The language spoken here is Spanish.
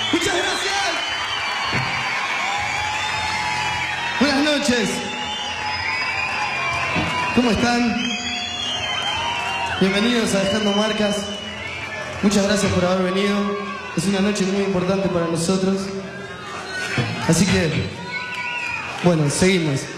Muchas gracias. Buenas noches. ¿Cómo están? Bienvenidos a Dejando Marcas. Muchas gracias por haber venido. Es una noche muy importante para nosotros. Así que, bueno, seguimos.